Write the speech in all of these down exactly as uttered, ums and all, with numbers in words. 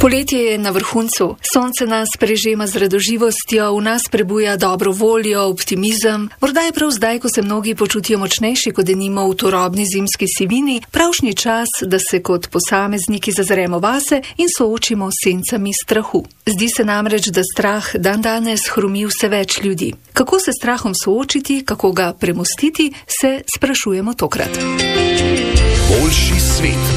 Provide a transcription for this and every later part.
Poletje je na vrhuncu, sonce nas prežema z radoživostjo, v nas prebuja dobro voljo, optimizem. Morda je prav zdaj, ko se mnogi počutijo močnejši kot denimo v turobni zimski sivini, pravšnji čas, da se kot posamezniki zazremo vase in soočimo s sencami strahu. Zdi se namreč, da strah dandanes hromi vse več ljudi. Kako se strahom soočiti, kako ga premostiti, se sprašujemo tokrat. Boljši svet.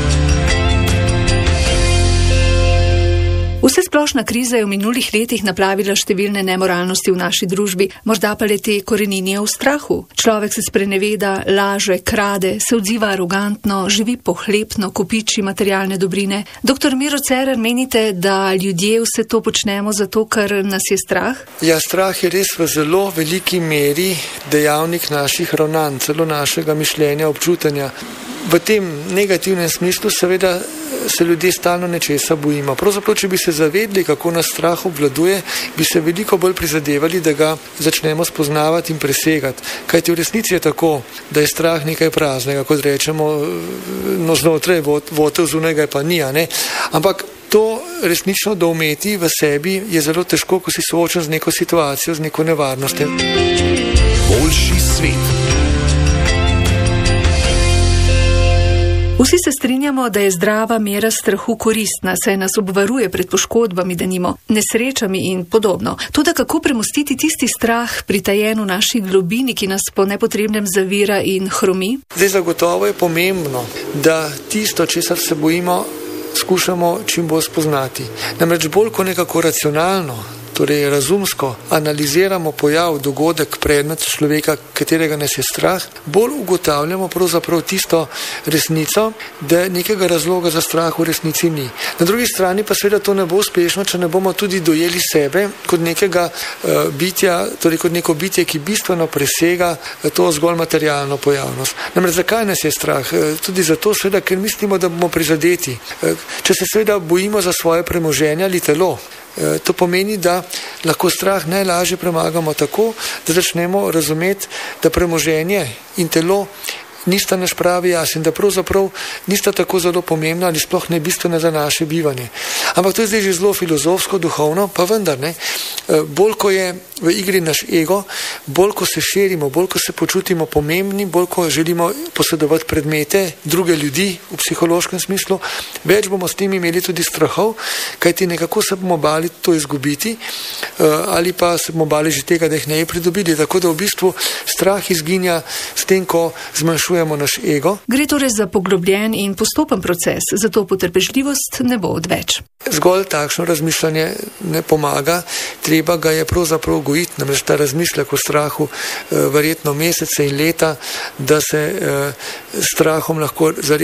Vse splošna kriza je v minulih letih naplavila številne nemoralnosti v naši družbi, morda pa le te koreninijo v strahu. Človek se spreneveda, laže, krade, se odziva arogantno, živi pohlepno, kopiči materialne dobrine. Doktor Miro Cerar, menite, da ljudje vse to počnemo zato, ker nas je strah? Ja, strah je res v zelo veliki meri dejavnik naših ravnanj, celo našega mišljenja, občutanja. V tem negativnem smislu seveda se ljudje stalno nečesa bojimo. Pravzaprav, če bi se zavedli, kako nas strah obvladuje, bi se veliko bolj prizadevali, da ga začnemo spoznavati in presegati. Kajti v resnici je tako, da je strah nekaj praznega, kot rečemo, no znotraj votel, zunaj pa ni, a ne? Ampak to resnično doumeti v sebi je zelo težko, ko si soočen z neko situacijo, z neko nevarnostjo. Boljši svet. Vsi se strinjamo, da je zdrava mera strahu koristna, saj nas obvaruje pred poškodbami, denimo, nesrečami in podobno. Toda kako premostiti tisti strah, pritajen v naši globini, ki nas po nepotrebnem zavira in hromi? Zdaj zagotovo je pomembno, da tisto, česar se bojimo, skušamo čim bolj spoznati. Namreč bolj ko nekako racionalno, torej razumsko analiziramo pojav, dogodek, predmet človeka, katerega nas je strah, bolj ugotavljamo pravzaprav tisto resnico, da nekega razloga za strah v resnici ni. Na drugi strani pa seveda to ne bo uspešno, če ne bomo tudi dojeli sebe kot nekega uh, bitja, torej kot neko bitje, ki bistveno presega uh, to zgolj materialno pojavnost. Namreč zakaj nas je strah? Uh, tudi zato seveda, ker mislimo, da bomo prizadeti. Uh, če se seveda bojimo za svoje premoženje ali telo, to pomeni, da lahko strah najlažje premagamo tako, da začnemo razumeti, da premoženje in telo nista naš pravi jaz in da pravzaprav nista tako zelo pomembna ali sploh ne bistvena za naše bivanje. Ampak to je zdaj že zelo filozofsko, duhovno, pa vendar ne. Bolj ko je v igri naš ego, bolj ko se širimo, bolj ko se počutimo pomembni, bolj ko želimo posedovati predmete, druge ljudi v psihološkem smislu, več bomo s tem imeli tudi strahov, kajti nekako se bomo bali to izgubiti ali pa se bomo bali že tega, da jih ne bi pridobili. Tako da v bistvu strah izginja s tem, ko zmanjšujemo naš ego. Gre torej za poglobljen in postopen proces, zato potrpežljivost ne bo odveč. Zgolj takšno razmišljanje ne pomaga, treba ga je pravzaprav gojiti, namreč ta razmišljak o strahu verjetno mesece in leta, da se strahom lahko zares